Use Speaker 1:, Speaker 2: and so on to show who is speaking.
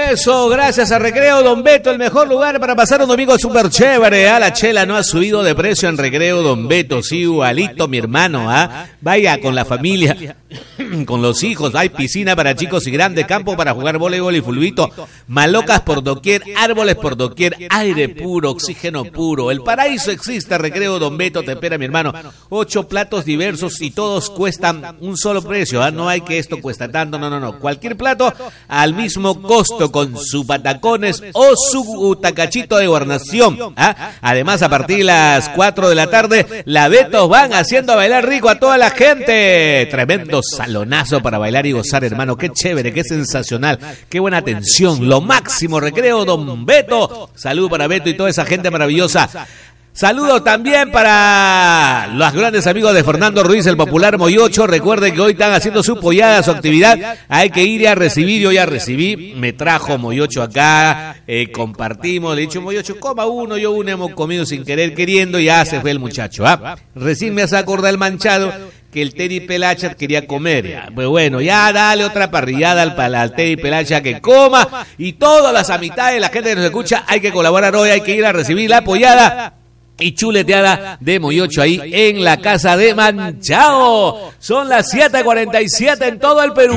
Speaker 1: Eso, gracias a Recreo Don Beto, el mejor lugar para pasar un domingo súper chévere. La chela no ha subido de precio en Recreo Don Beto, sí, igualito mi hermano. Vaya con la familia, con los hijos, hay piscina para chicos y grandes, campo para jugar voleibol y fulbito, malocas por doquier, árboles por doquier, aire puro, oxígeno puro. El paraíso existe, Recreo Don Beto te espera mi hermano. 8 platos diversos y todos cuestan un solo precio. No hay que esto cuesta tanto, no. Cualquier plato al mismo costo con su patacones o su tacachito de guarnición. Además, a partir de las 4 de la tarde, la Betos van haciendo bailar rico a toda la gente. Tremendo salonazo para bailar y gozar, hermano. Qué chévere, qué sensacional, qué buena atención. Lo máximo, Recreo Don Beto. Salud para Beto y toda esa gente maravillosa. Saludos también para los grandes amigos de Fernando Ruiz, el popular Moyocho. Recuerden que hoy están haciendo su pollada, su actividad. Hay que ir a recibir, yo ya recibí. Me trajo Moyocho acá, compartimos. Le he dicho, Moyocho, coma uno, yo uno, hemos comido sin querer, queriendo, y ya se fue el muchacho. Recién me hace acordar el manchado que el Teddy Pelacha quería comer. Pues bueno, ya dale otra parrillada al Teddy Pelacha que coma. Y todas las amistades, la gente que nos escucha, hay que colaborar hoy, hay que ir a recibir la pollada y chuleteada de Moyocho ahí en la casa de Manchao. Son las 7:47 en todo el Perú.